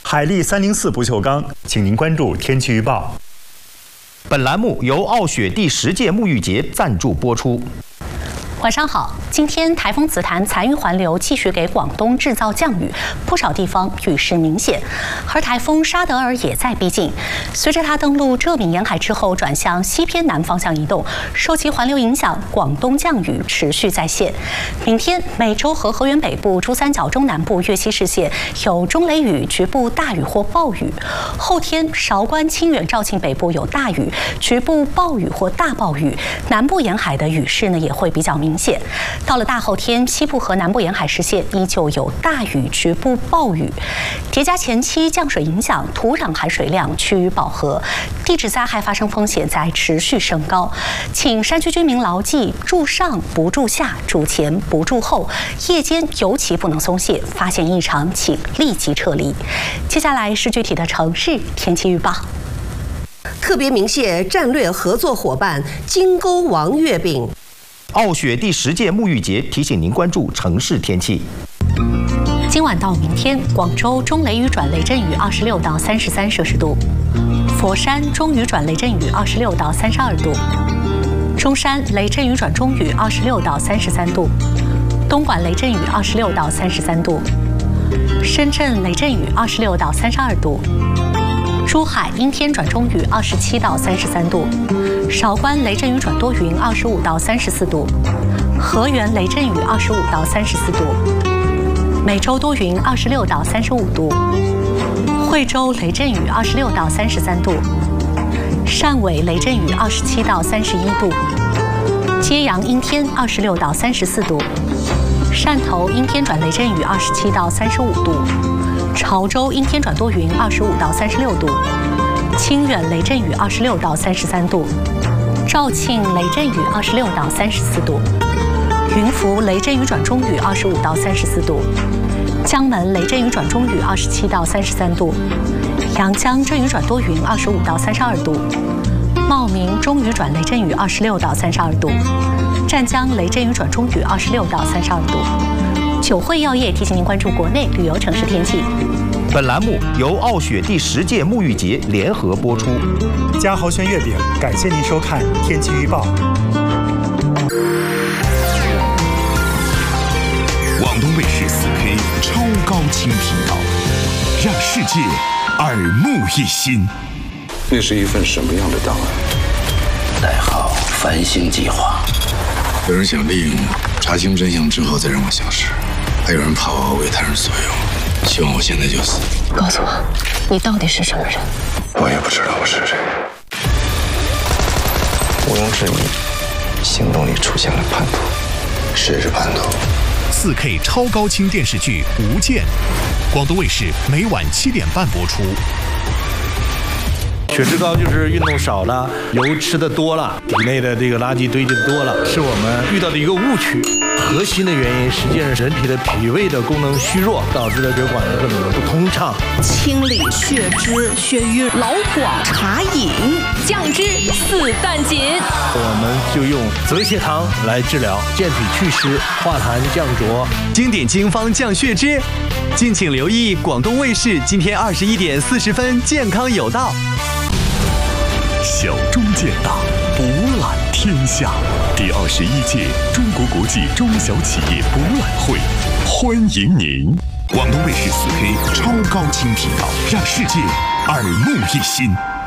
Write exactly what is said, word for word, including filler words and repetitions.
海力三零四不锈钢，请您关注天气预报。 本栏目由傲雪第十届沐浴节赞助播出。 晚上好，今天台风紫檀残余环流继续给广东制造降雨，不少地方雨势明显。而台风沙德尔也在逼近，随着它登陆浙闽沿海之后，转向西偏南方向移动，受其环流影响，广东降雨持续在线。明天美洲和河源北部、珠三角中南部、粤西市县有中雷雨，局部大雨或暴雨。后天韶关、清远、肇庆北部有大雨，局部暴雨或大暴雨。南部沿海的雨势呢也会比较明显。 明显，到了大后天，西部和南部沿海市县依旧有大雨、局部暴雨，叠加前期降水影响，土壤含水量趋于饱和，地质灾害发生风险在持续升高，请山区居民牢记：住上不住下，住前不住后，夜间尤其不能松懈，发现异常请立即撤离。接下来是具体的城市天气预报。 特别鸣谢战略合作伙伴金钩王月饼。 傲雪第十届沐浴节提醒您关注城市天气。 今晚到明天，广州中雷雨转雷阵雨，二十六到三十三摄氏度；佛山中雨转雷阵雨，二十六到三十二度；中山雷阵雨转中雨，二十六到三十三度；东莞雷阵雨，二十六到三十三度；深圳雷阵雨，二十六到三十二度。 珠海阴天转中雨，二十七到三十三度；韶关雷阵雨转多云，二十五到三十四度；河源雷阵雨，二十五到三十四度；美洲多云，二十六到三十五度；惠州雷阵雨，二十六到三十三度；汕尾雷阵雨，二十七到三十一度；揭阳阴天，二十六到三十四度；汕头阴天转雷阵雨，二十七到三十五度。 潮州阴天转多云，二十五到三十六度；清远雷阵雨，二十六到三十三度；肇庆雷阵雨，二十六到三十四度；云浮雷阵雨转中雨，二十五到三十四度；江门雷阵雨转中雨，二十七到三十三度；阳江阵雨转多云，二十五到三十二度；茂名中雨转雷阵雨，二十六到三十二度；湛江雷阵雨转中雨，二十六到三十二度。 九惠药业提醒您关注国内旅游城市天气。 本栏目由傲雪第十届沐浴节联合播出。 嘉豪轩月饼感谢您收看天气预报。 广东卫视四 K 超高清频道，让世界耳目一新。 那是一份什么样的档案？ 代号“繁星计划”。 有人想利用我，查清真相之后再让我消失。 还有人怕我为他人所用，希望我现在就死。 告诉我，你到底是什么人？ 我也不知道我是谁。 毋庸置疑，行动里出现了叛徒。 谁是叛徒？ 四 K 超高清电视剧《无间》，广东卫视每晚七点半播出。 血脂高就是运动少了，油吃的多了，体内的这个垃圾堆积多了，是我们遇到的一个误区。核心的原因实际上是人体的脾胃的功能虚弱，导致了血管的各种的不通畅。 清理血脂、血瘀、老广茶饮、降脂四淡锦。 我们就用泽泻汤来治疗健脾祛湿、化痰降浊。 经典经方降血脂，敬请留意广东卫视今天二十一点四十分，健康有道。 小中见大，博览天下。第二十一届中国国际中小企业博览会，欢迎您！广东卫视四 K 超高清频道，让世界耳目一新。